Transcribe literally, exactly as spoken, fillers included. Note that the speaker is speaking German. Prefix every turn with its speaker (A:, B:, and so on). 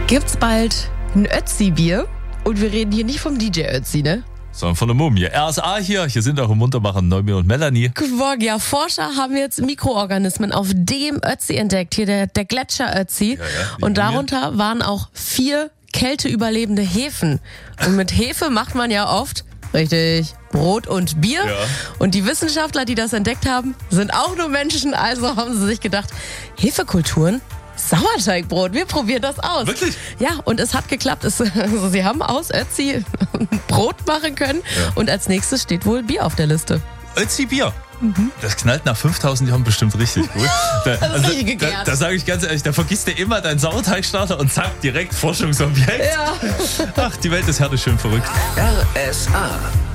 A: gibt's bald ein Ötzi-Bier. Und wir reden hier nicht vom D J Ötzi, ne?
B: Sondern von der Mumie. R S A hier, hier sind auch im Muntermacher Neumi und Melanie.
A: Guten Morgen, ja, Forscher haben jetzt Mikroorganismen auf dem Ötzi entdeckt, hier der, der Gletscher-Ötzi. Ja, ja, und darunter Mumie. Waren auch vier kälteüberlebende Hefen. Und mit Hefe macht man ja oft, richtig, Brot und Bier. Ja. Und die Wissenschaftler, die das entdeckt haben, sind auch nur Menschen. Also haben sie sich gedacht, Hefekulturen? Sauerteigbrot, wir probieren das aus.
B: Wirklich?
A: Ja, und es hat geklappt. Es, also sie haben aus Ötzi Brot machen können. Ja. Und als nächstes steht wohl Bier auf der Liste.
B: Ötzi Bier? Mhm. Das knallt nach fünftausend Jahren bestimmt richtig gut. Da,
A: das ist
B: also,
A: richtig
B: da, da sage ich ganz ehrlich, da vergisst du immer deinen Sauerteigstarter und zack, direkt Forschungsobjekt.
A: Ja.
B: Ach, die Welt ist herrlich schön verrückt.
C: R S A